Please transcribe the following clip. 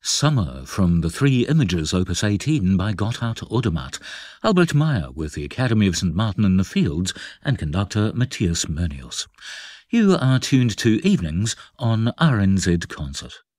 Summer from the Three Images, Opus 18 by Gotthard Odermatt, Albert Meyer with the Academy of St. Martin in the Fields and conductor Matthias Mönius. You are tuned to Evenings on RNZ Concert.